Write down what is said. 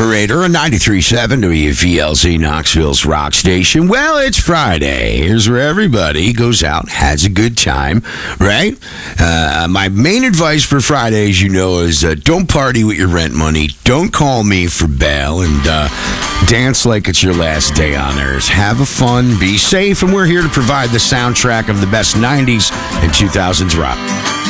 Operator on 93.7 WVLZ, Knoxville's rock station. Well, it's Friday. Here's where everybody goes out, has a good time, right? My main advice for Friday, as you know, is don't party with your rent money. Don't call me for bail, and dance like it's your last day on Earth. Have a fun, be safe, and we're here to provide the soundtrack of the best 90s and 2000s rock.